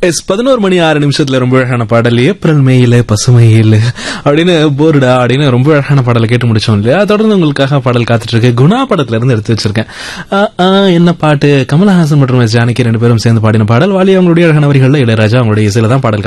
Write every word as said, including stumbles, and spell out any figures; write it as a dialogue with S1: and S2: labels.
S1: S பதினோரு மணி ஆறு நிமிஷத்துல ரொம்ப அழகான பாடல் ஏப்ரல் மேயில பசுமையில அப்படின்னு போர்டா அப்படின்னு ரொம்ப அழகான பாடலை கேட்டு முடிச்சோம் இல்லையா. தொடர்ந்து உங்களுக்காக பாடல் காத்துட்டு இருக்கு. குணா படத்துல இருந்து எடுத்து வச்சிருக்கேன். என்ன பாட்டு? கமலஹாசன் மற்றும் எஸ் ஜானகி ரெண்டு பேரும் சேர்ந்து பாடின பாடல். வாலி அவங்களுடைய அழகான வரிகள்ல இளையராஜா அவங்களுடைய இசையில தான் பாடல்